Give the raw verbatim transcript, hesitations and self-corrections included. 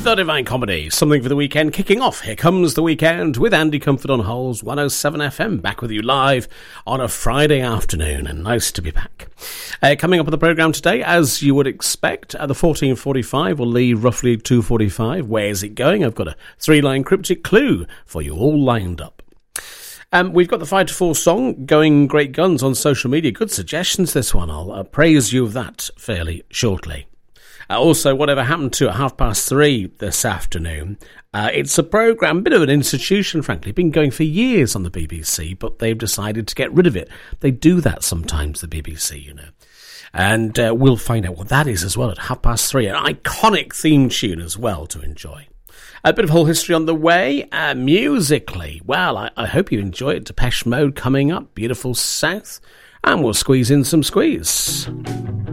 The Divine Comedy, something for the weekend kicking off. Here comes the weekend with Andy Comfort on Holes one oh seven F M, back with you live on a Friday afternoon, and nice to be back. Uh, coming up on the programme today, as you would expect, at the fourteen forty-five, we'll leave roughly two forty-five. Where's it going? I've got a three-line cryptic clue for you all lined up. Um, we've got the five to four song going great guns on social media. Good suggestions, this one. I'll uh, praise you of that fairly shortly. Uh, also, whatever happened to at half past three this afternoon. Uh, it's a programme, a bit of an institution, frankly. Been going for years on the B B C, but they've decided to get rid of it. They do that sometimes, the B B C, you know. And uh, we'll find out what that is as well at half past three. An iconic theme tune as well to enjoy. A bit of whole history on the way. Uh, musically, well, I, I hope you enjoy it. Depeche Mode coming up, Beautiful South. And we'll squeeze in some squeeze.